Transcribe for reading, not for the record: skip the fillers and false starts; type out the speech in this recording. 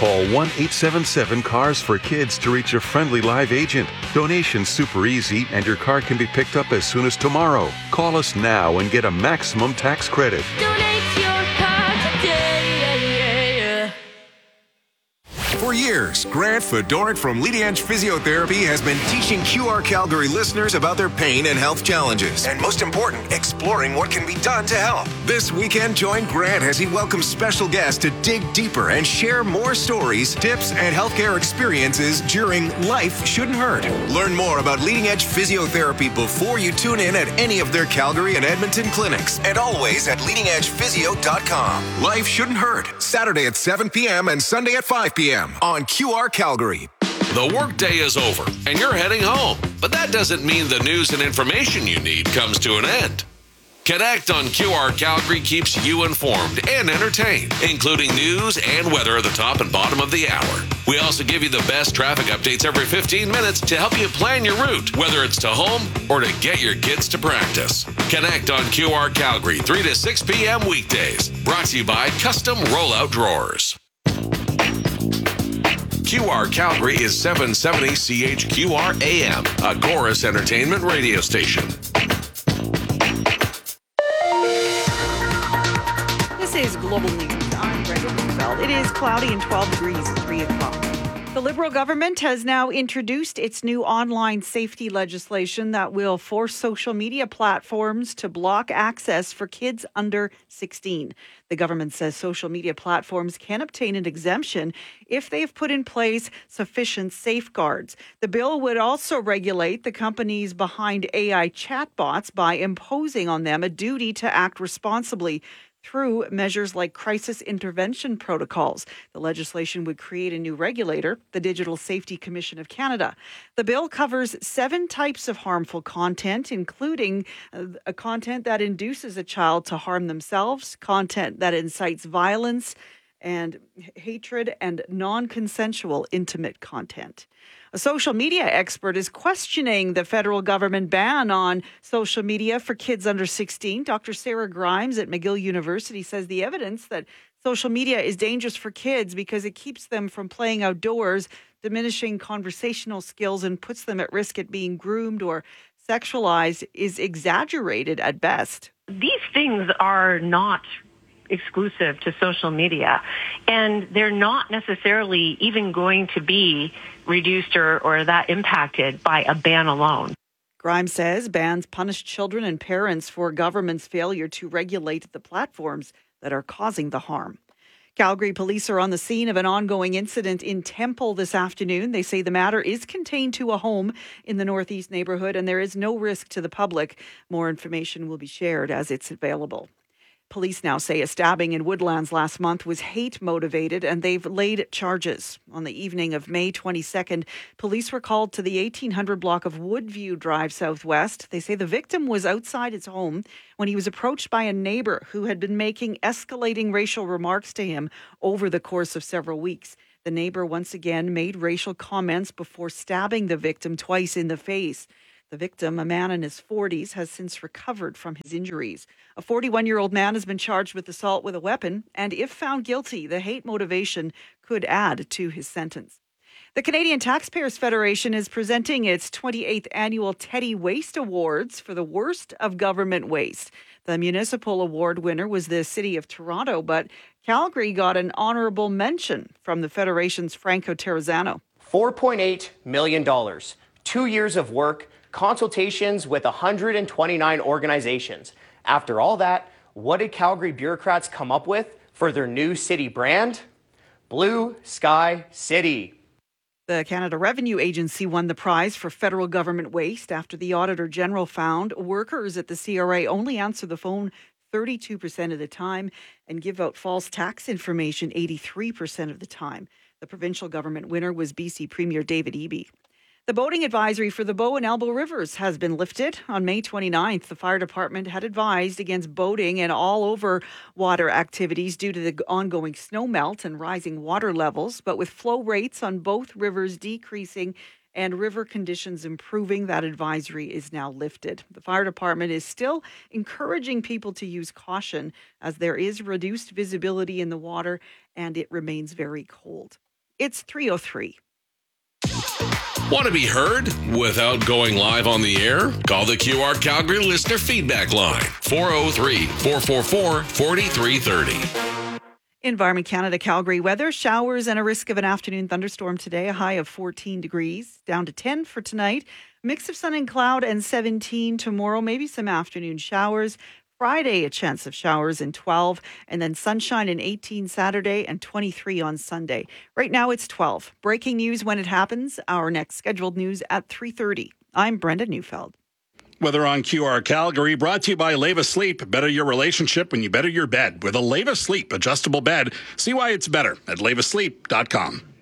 Call 1-877-CARS-FOR-KIDS to reach a friendly live agent. Donation's super easy, and your car can be picked up as soon as tomorrow. Call us now and get a maximum tax credit. Donate your car today. For years, Grant Fedoruk from Leading Edge Physiotherapy has been teaching QR Calgary listeners about their pain and health challenges. And most important, exploring what can be done to help. This weekend, join Grant as he welcomes special guests to dig deeper and share more stories, tips, and healthcare experiences during Life Shouldn't Hurt. Learn more about Leading Edge Physiotherapy before you tune in at any of their Calgary and Edmonton clinics. And always at leadingedgephysio.com. Life Shouldn't Hurt. Saturday at 7 p.m. and Sunday at 5 p.m. on QR Calgary. The workday is over and you're heading home, but that doesn't mean the news and information you need comes to an end. Connect on QR Calgary keeps you informed and entertained, including news and weather at the top and bottom of the hour. We also give you the best traffic updates every 15 minutes to help you plan your route, whether it's to home or to get your kids to practice. Connect on QR Calgary, 3 to 6 p.m. weekdays. Brought to you by Custom Rollout Drawers. QR Calgary is 770 CHQR AM, a Chorus Entertainment radio station. This is Global News. I'm Brenda Roosevelt. It is cloudy and 12 degrees at 3 o'clock. The Liberal government has now introduced its new online safety legislation that will force social media platforms to block access for kids under 16. The government says social media platforms can obtain an exemption if they've put in place sufficient safeguards. The bill would also regulate the companies behind AI chatbots by imposing on them a duty to act responsibly through measures like crisis intervention protocols. The legislation would create a new regulator, the Digital Safety Commission of Canada. The bill covers 7 types of harmful content, including a content that induces a child to harm themselves, content that incites violence and hatred, and non-consensual intimate content. A social media expert is questioning the federal government ban on social media for kids under 16. Dr. Sarah Grimes at McGill University says the evidence that social media is dangerous for kids because it keeps them from playing outdoors, diminishing conversational skills, and puts them at risk at being groomed or sexualized is exaggerated at best. These things are not exclusive to social media, and they're not necessarily even going to be reduced or that impacted by a ban alone. Grimes says bans punish children and parents for government's failure to regulate the platforms that are causing the harm. Calgary police are on the scene of an ongoing incident in Temple this afternoon. They say the matter is contained to a home in the Northeast neighborhood and there is no risk to the public. More information will be shared as it's available. Police now say a stabbing in Woodlands last month was hate-motivated, and they've laid charges. On the evening of May 22nd, police were called to the 1800 block of Woodview Drive Southwest. They say the victim was outside his home when he was approached by a neighbor who had been making escalating racial remarks to him over the course of several weeks. The neighbor once again made racial comments before stabbing the victim twice in the face. The victim, a man in his 40s, has since recovered from his injuries. A 41-year-old man has been charged with assault with a weapon, and if found guilty, the hate motivation could add to his sentence. The Canadian Taxpayers Federation is presenting its 28th annual Teddy Waste Awards for the worst of government waste. The municipal award winner was the City of Toronto, but Calgary got an honourable mention from the Federation's Franco Terrazzano. $4.8 million, 2 years of work, consultations with 129 organizations. After all that, what did Calgary bureaucrats come up with for their new city brand? Blue Sky City. The Canada Revenue Agency won the prize for federal government waste after the Auditor General found workers at the CRA only answer the phone 32% of the time and give out false tax information 83% of the time. The provincial government winner was BC Premier David Eby. The boating advisory for the Bow and Elbow Rivers has been lifted. On May 29th, the fire department had advised against boating and all over water activities due to the ongoing snow melt and rising water levels. But with flow rates on both rivers decreasing and river conditions improving, that advisory is now lifted. The fire department is still encouraging people to use caution as there is reduced visibility in the water and it remains very cold. It's 3:03. Want to be heard without going live on the air? Call the QR Calgary listener feedback line, 403-444-4330. Environment Canada Calgary weather, showers and a risk of an afternoon thunderstorm today, a high of 14 degrees, down to 10 for tonight. Mix of sun and cloud and 17 tomorrow, maybe some afternoon showers. Friday, a chance of showers in 12, and then sunshine in 18 Saturday and 23 on Sunday. Right now it's 12. Breaking news when it happens. Our next scheduled news at 3:30. I'm Brenda Neufeld. Weather on QR Calgary, brought to you by Leva Sleep. Better your relationship when you better your bed with a Leva Sleep adjustable bed. See why it's better at levasleep.com.